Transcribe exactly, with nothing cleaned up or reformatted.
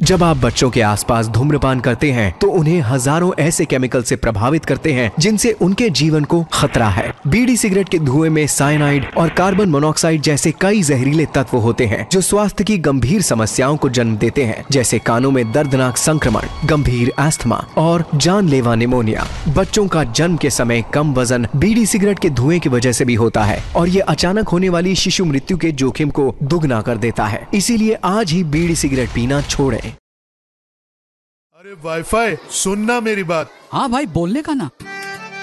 जब आप बच्चों के आसपास धूम्रपान करते हैं तो उन्हें हजारों ऐसे केमिकल से प्रभावित करते हैं जिनसे उनके जीवन को खतरा है। बीड़ी सिगरेट के धुएं में साइनाइड और कार्बन मोनोऑक्साइड जैसे कई जहरीले तत्व होते हैं जो स्वास्थ्य की गंभीर समस्याओं को जन्म देते हैं, जैसे कानों में दर्दनाक संक्रमण, गंभीर अस्थमा और जानलेवा निमोनिया। बच्चों का जन्म के समय कम वजन बीड़ी सिगरेट के धुएं की वजह से भी होता है और ये अचानक होने वाली शिशु मृत्यु के जोखिम को दुगना कर देता है। इसीलिए आज ही बीड़ी सिगरेट पीना छोड़ें। अरे वाईफाई सुनना मेरी बात। हाँ भाई बोलने का ना।